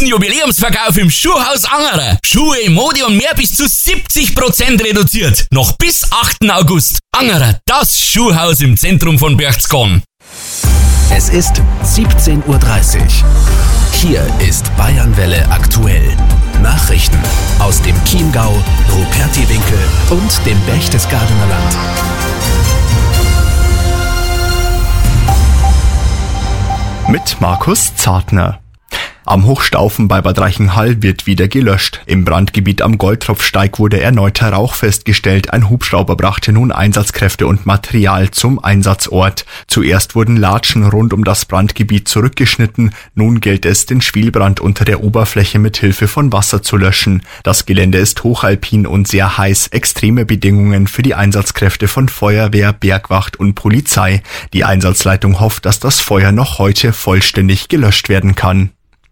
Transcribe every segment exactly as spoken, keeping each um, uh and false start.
großen Jubiläumsverkauf im Schuhhaus Angerer. Schuhe, Mode und mehr bis zu siebzig Prozent reduziert. Noch bis achten August. Angerer, das Schuhhaus im Zentrum von Berchtesgaden. Es ist siebzehn Uhr dreißig. Hier ist Bayernwelle aktuell. Nachrichten aus dem Chiemgau, Rupertiwinkel und dem Berchtesgadener Land. Mit Markus Zartner. Am Hochstaufen bei Bad Reichenhall wird wieder gelöscht. Im Brandgebiet am Goldtropfsteig wurde erneuter Rauch festgestellt. Ein Hubschrauber brachte nun Einsatzkräfte und Material zum Einsatzort. Zuerst wurden Latschen rund um das Brandgebiet zurückgeschnitten. Nun gilt es, den Schwelbrand unter der Oberfläche mit Hilfe von Wasser zu löschen. Das Gelände ist hochalpin und sehr heiß. Extreme Bedingungen für die Einsatzkräfte von Feuerwehr, Bergwacht und Polizei. Die Einsatzleitung hofft, dass das Feuer noch heute vollständig gelöscht werden kann.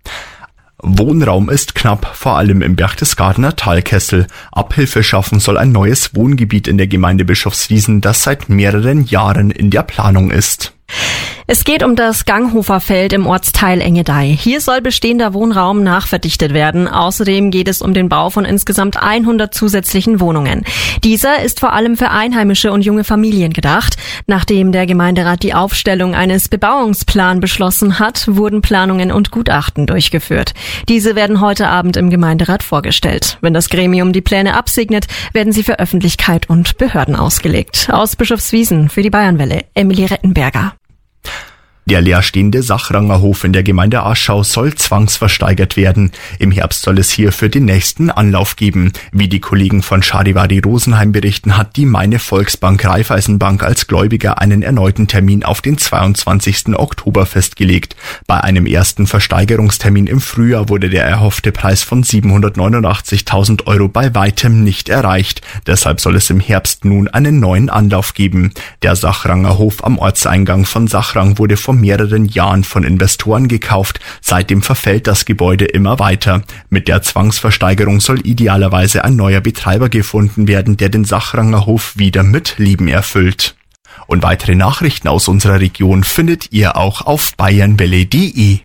Wohnraum ist knapp, vor allem im Berchtesgadener Talkessel. Abhilfe schaffen soll ein neues Wohngebiet in der Gemeinde Bischofswiesen, das seit mehreren Jahren in der Planung ist. Es geht um das Ganghoferfeld im Ortsteil Engedei. Hier soll bestehender Wohnraum nachverdichtet werden. Außerdem geht es um den Bau von insgesamt hundert zusätzlichen Wohnungen. Dieser ist vor allem für Einheimische und junge Familien gedacht. Nachdem der Gemeinderat die Aufstellung eines Bebauungsplans beschlossen hat, wurden Planungen und Gutachten durchgeführt. Diese werden heute Abend im Gemeinderat vorgestellt. Wenn das Gremium die Pläne absegnet, werden sie für Öffentlichkeit und Behörden ausgelegt. Aus Bischofswiesen für die Bayernwelle, Emilie Rettenberger. Der leerstehende Sachrangerhof in der Gemeinde Aschau soll zwangsversteigert werden. Im Herbst soll es hierfür den nächsten Anlauf geben. Wie die Kollegen von Charivari Rosenheim berichten, hat die Meine Volksbank Raiffeisenbank als Gläubiger einen erneuten Termin auf den zweiundzwanzigsten Oktober festgelegt. Bei einem ersten Versteigerungstermin im Frühjahr wurde der erhoffte Preis von siebenhundertneunundachtzigtausend Euro bei weitem nicht erreicht. Deshalb soll es im Herbst nun einen neuen Anlauf geben. Der Sachrangerhof am Ortseingang von Sachrang wurde vor mehreren Jahren von Investoren gekauft. Seitdem verfällt das Gebäude immer weiter. Mit der Zwangsversteigerung soll idealerweise ein neuer Betreiber gefunden werden, der den Sachranger Hof wieder mit Leben erfüllt. Und weitere Nachrichten aus unserer Region findet ihr auch auf bayernwelle punkt de.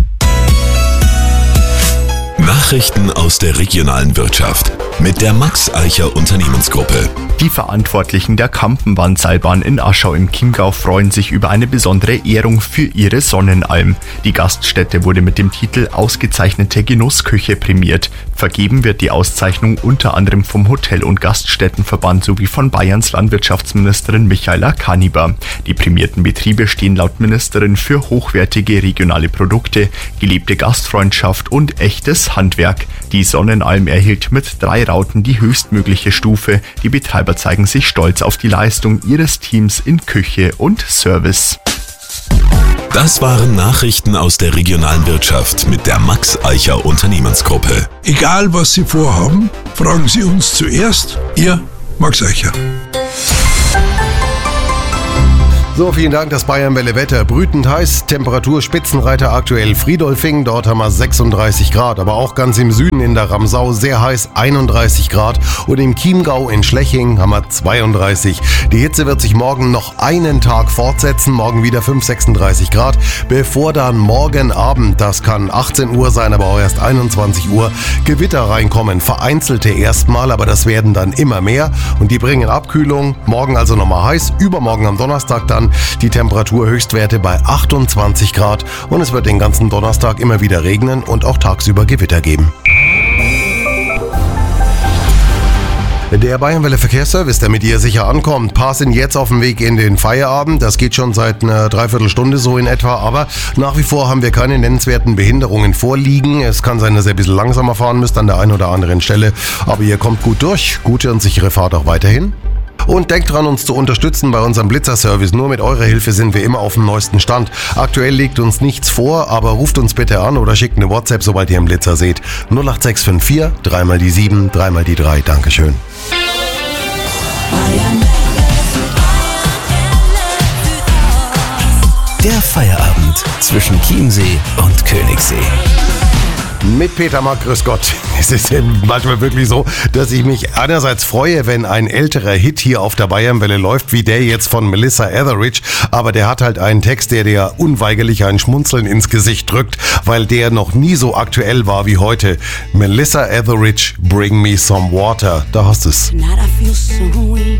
Nachrichten aus der regionalen Wirtschaft mit der Max Eicher Unternehmensgruppe. Die Verantwortlichen der Kampenwandseilbahn in Aschau im Chiemgau freuen sich über eine besondere Ehrung für ihre Sonnenalm. Die Gaststätte wurde mit dem Titel Ausgezeichnete Genussküche prämiert. Vergeben wird die Auszeichnung unter anderem vom Hotel- und Gaststättenverband sowie von Bayerns Landwirtschaftsministerin Michaela Kaniber. Die prämierten Betriebe stehen laut Ministerin für hochwertige regionale Produkte, gelebte Gastfreundschaft und echtes Handwerk. Die Sonnenalm erhielt mit drei Rauten die höchstmögliche Stufe. Die Betreiber zeigen sich stolz auf die Leistung ihres Teams in Küche und Service. Das waren Nachrichten aus der regionalen Wirtschaft mit der Max Eicher Unternehmensgruppe. Egal was Sie vorhaben, fragen Sie uns zuerst. Ihr Max Eicher. So, vielen Dank, das Bayernwelle Wetter. Brütend heiß, Temperatur Spitzenreiter aktuell Friedolfing, dort haben wir sechsunddreißig Grad. Aber auch ganz im Süden in der Ramsau sehr heiß, einunddreißig Grad. Und im Chiemgau in Schleching haben wir zweiunddreißig. Die Hitze wird sich morgen noch einen Tag fortsetzen, morgen wieder fünf, sechsunddreißig Grad. Bevor dann morgen Abend, das kann achtzehn Uhr sein, aber auch erst einundzwanzig Uhr, Gewitter reinkommen. Vereinzelte erstmal, aber das werden dann immer mehr. Und die bringen Abkühlung. Morgen also nochmal heiß, übermorgen am Donnerstag dann die Temperaturhöchstwerte bei achtundzwanzig Grad und es wird den ganzen Donnerstag immer wieder regnen und auch tagsüber Gewitter geben. Der Bayernwelle Verkehrsservice, der mit ihr sicher ankommt. Paar sind jetzt auf dem Weg in den Feierabend. Das geht schon seit einer Dreiviertelstunde so in etwa. Aber nach wie vor haben wir keine nennenswerten Behinderungen vorliegen. Es kann sein, dass ihr ein bisschen langsamer fahren müsst an der einen oder anderen Stelle. Aber ihr kommt gut durch. Gute und sichere Fahrt auch weiterhin. Und denkt dran, uns zu unterstützen bei unserem Blitzer-Service. Nur mit eurer Hilfe sind wir immer auf dem neuesten Stand. Aktuell liegt uns nichts vor, aber ruft uns bitte an oder schickt eine WhatsApp, sobald ihr einen Blitzer seht. null acht sechs fünf vier, dreimal die sieben, dreimal die drei. Dankeschön. Der Feierabend zwischen Chiemsee und Königssee. Mit Peter Mack, grüß Gott. Es ist manchmal wirklich so, dass ich mich einerseits freue, wenn ein älterer Hit hier auf der Bayernwelle läuft, wie der jetzt von Melissa Etheridge, aber der hat halt einen Text, der dir unweigerlich ein Schmunzeln ins Gesicht drückt, weil der noch nie so aktuell war wie heute. Melissa Etheridge, Bring Me Some Water. Da hast du es. Tonight I feel so weak.